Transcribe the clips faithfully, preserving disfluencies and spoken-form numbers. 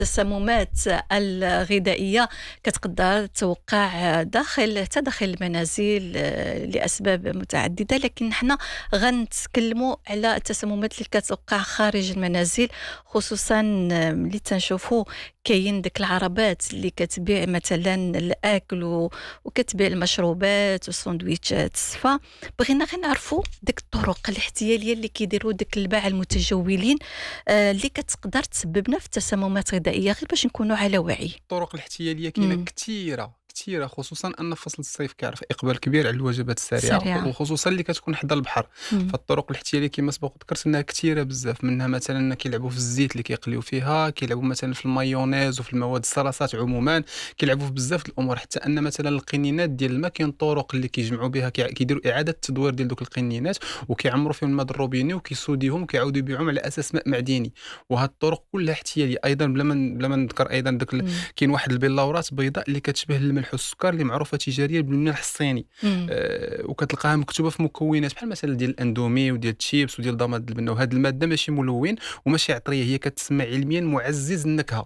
التسممات الغذائية كتقدر توقع داخل حتى داخل المنازل آه، لأسباب متعددة، لكن حنا غنتكلموا على التسممات اللي كتوقع خارج المنازل، خصوصا آه، ملي تنشوفوا كاين ديك العربات اللي كتبيع مثلا الاكل و- وكتبيع المشروبات والسندويتشات. فبغينا غير نعرفوا ديك الطرق الاحتياليه اللي كيديروا ديك الباعة المتجولين آه، اللي كتقدر تسببنا في تسممات غذائيه، غير باش نكونوا على وعي. الطرق الاحتياليه كاينه امم كثيره كثيره، خصوصا ان فصل الصيف كيعرف اقبال كبير على الوجبات السريعه، سريعه. وخصوصا اللي كتكون حدا البحر. امم فالطرق الاحتياليه كما سبق ذكرت انها كثيره بزاف، منها مثلا كيلعبوا في الزيت اللي كيقليو فيها، كيلعبوا مثلا في المايونيز وفي المواد الصلصات عموما، كيلعبوا في بزاف د الامور. حتى ان مثلا القنينات ديال الماء كاين طرق اللي كيجمعوا بها، كي- كيديروا اعاده تدوير ديال دوك القنينات، وكيعمروا فيهم الماء الروبيني وكيسوديهم وكيعاودوا يبيعوهم على اساس ماء معدني. وهاد الطرق كلها احتياليه. ايضا بلا ما بلا ما نذكر ايضا داك، امم كاين واحد البلورات بيضاء اللي كتشبه الملح والسكر اللي معروفه تجاريا بالملح الصيني. امم أه وكتلقاها مكتوبه في مكونات بحال مثلا ديال الاندومي وديال التشيبس وديال ضماد البنه، وهذه الماده ماشي ملون وماشي عطريه، هي كتسمى علميا معزز النكهه.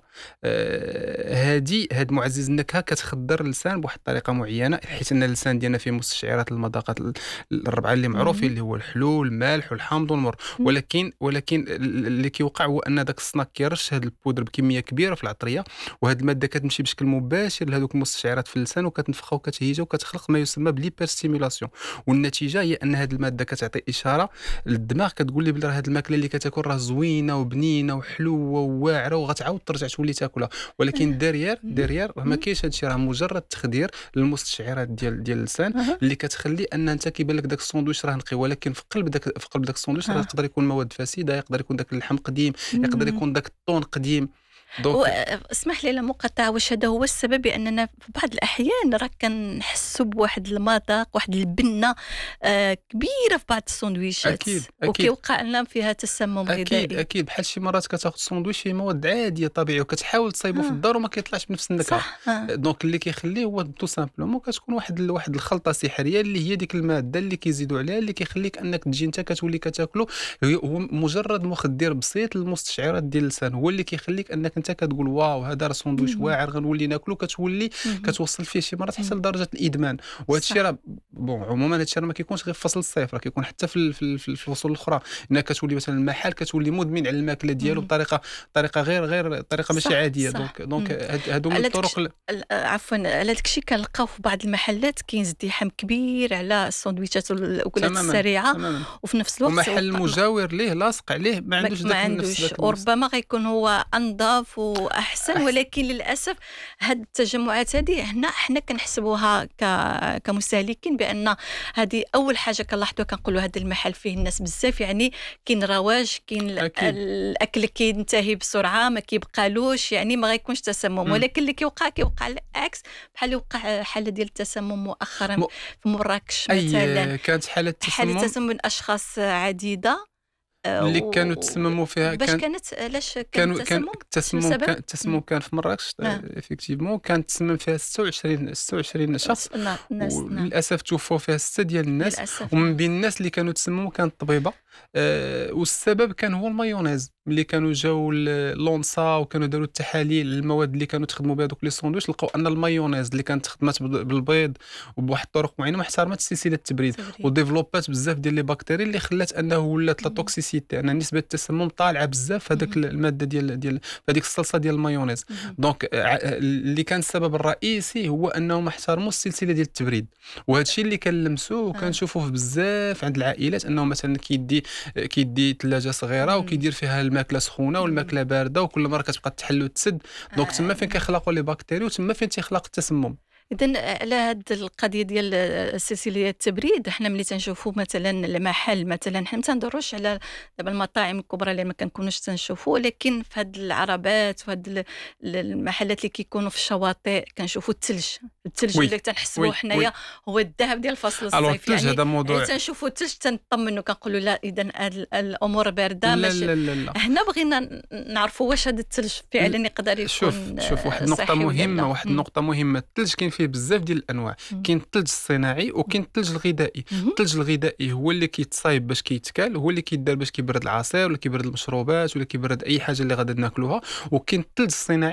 أه هذه هاد معزز النكهه كتخدر اللسان بواحد الطريقه معينه، حيت ان اللسان ديالنا فيه مستشعرات المذاقات ال- الاربعه اللي معروفين، اللي هو الحلو المالح والحامض والمر. ولكن ولكن ال- اللي كيوقع هو ان داك السناك كيرش هذا البودر بكميه كبيره في العطريه، وهذه الماده كتمشي بشكل مباشر لهذوك المستشعرات في اللسان وكتنفخها وكتهيجها وكتخلق ما يسمى بالهيبرستيمولاسيون. والنتيجه هي ان هذه الماده كتعطي اشاره للدماغ، كتقول لي بلي راه هذه الماكله اللي كتاكل راه زوينه وبنينه وحلوه وواعره وغتعاود ترجع تولي تاكلها. ولكن ديريير ديريير راه ما كاينش هذا الشيء، راه مجرد تخدير للمستشعرات ديال ديال اللسان اللي كتخلي ان انت كيبان لك داك الساندويتش راه نقي، ولكن في قلب داك في قلب داك الساندويتش راه يقدر يكون مواد فاسده، يقدر يكون داك اللحم قديم، يقدر يكون داك الطون قديم. دونك واسمح لي لا مقاطعة، واش هذا هو السبب؟ بأننا في بعض الأحيان راه كنحسوا بواحد المذاق، واحد البنة آه كبيرة في بعض السندويشات، اكيد اكيد وكيوقع لنا فيها تسمم اكيد غذائي. اكيد بحال شي مرات كتاخذ ساندويتش فيه مواد عاديه طبيعيه وكتحاول تصايبه في ها الدار وما كيطلعش بنفس النكهه. صح. ها دونك اللي كيخليه هو تو سامبلومون كتكون واحد ال- واحد الخلطه سحريه اللي هي ديك الماده اللي كيزيدوا عليها، اللي كيخليك انك تجي انت كتولي كتاكلو. هي- هو مجرد مخدر بسيط للمستشعرات ديال اللسان، هو اللي كيخليك انك انت كتقول واو هذا راه ساندويتش مهم. واعر غنولي ناكلو، كتولي مهم. كتوصل فيه شي مرات حتى مهم. لدرجه الادمان. وهذا الشيء صح. راه بون عموما هذا الشيء راه ما كيكونش غير في فصل الصيف، راه كيكون حتى في ال- في ال- في الفصول الاخرى، انك كتولي مثلا المحل كتولي مدمن على الماكله ديالو مهم. بطريقه طريقه غير غير طريقه ماشي صح عاديه. صح. دونك دونك مم. هاد- هادو من على الطرق داكشي ال- ال- آه، عفوا، على داكشي كنلقاو في بعض المحلات كاين ازدحام كبير على السندويشات والأكلات تماما السريعة، تماما. وفي نفس الوقت ومحل وق- مجاور ليه لاصق عليه ما ما عندوش ما داك النفس عندوش، داك النفس وربما غيكون هو انظف واحسن، احسن. ولكن للاسف هاد التجمعات هذه هنا حنا كنحسبوها ك... كمستهلكين بان هذه اول حاجه كنلاحظوا، كنقولوا هذا المحل فيه الناس بزاف، يعني كاين رواج، كاين ال- اكيد. الاكل كينتهي بسرعه، ما كيبقالوش، يعني ما غيكونش تسمم. مم. ولكن اللي كيوقع كيوقع العكس، بحال اللي وقع حاله ديال التسمم مؤخرا م... في مراكش مثلا، اي كانت حاله حاله تسمم تسمم من اشخاص عديده. آه، اللي كانوا و تسمموا فيها. باش كان كانت علاش كان كانوا كان التسمم؟ شنو التسمم السبب؟ كان التسمم إمم. كان في مراكش آه. افكتيفمون، كان تسمم فيها ستة وعشرين ستة وعشرين الس شخص، نا الناس نعم، وللاسف توفوا فيها سته ديال الناس. للأسف ومن نعم. بين الناس اللي كانوا تسمموا كانت طبيبه. أه والسبب كان هو المايونيز، ملي كانوا جاوا ل- لونسا وكانوا داروا التحاليل للمواد اللي كانوا تخدموا بها دوك لي ساندويتش، لقاو ان المايونيز اللي كانت خدمات بال- بالبيض وبواحد الطرق معينه ما احترمت سلسله التبريد، تبريد. وديفلوبات بزاف ديال لي باكتيري اللي خلات انه ولات لا اهم. توكسيسيتي، ان نسبه التسمم طالعه بزاف في هذاك اهم. الماده ديال ديال في هذيك الصلصه ديال المايونيز. اهم. دونك ع- اللي كان السبب الرئيسي هو انهم ما احترموا السلسله ديال التبريد. وهذا الشيء اللي كنلمسوه آه. وكنشوفوه في بزاف عند العائلات، انه مثلا كيدي كيدي ثلاجه صغيره إمم. وكيدير فيها الماكله سخونه إمم. والماكله بارده، وكل مره كتبقى تحل وتسد. دونك تما فين آه. كيخلقوا لي باكتيري وتما فين تيخلق التسمم. إذن على هاد القضية ديال السلسلة ديال التبريد، حنا ملي تنشوفوا مثلا المحل، مثلا حنا ما تندروش على دابا المطاعم الكبرى اللي ما كنكونوش تنشوفوا، ولكن في هاد العربات وهاد ال- ال- المحلات اللي كيكونوا في الشواطئ كنشوفوا الثلج الثلج وي اللي تنحسبوه وي وي حنايا هو الذهب ديال فصل الوغ الصيف. الثلج يعني هذا يعني موضوع. تنشوفوا الثلج تنطمنوا، كنقولوا لا اذا الامور بارده. لا ماشي لا لا لا هنا بغينا ن- نعرفوا واش هذا الثلج فعلا يقدر شوف يكون شوف واحد آه، النقطة صحي ولا مهمة، لا. واحد مم. النقطة مهمة. الثلج كاين فيه بزاف ديال الأنواع، مم. كاين الثلج الصناعي وكاين الثلج الغذائي. مهم. الثلج الغذائي هو اللي كيتصايب باش كيتكال، هو اللي كيدار باش كيبرد العصير ولا كيبرد المشروبات ولا كيبرد أي حاجة اللي غادي ناكلوها. وكاين الثلج الصناعي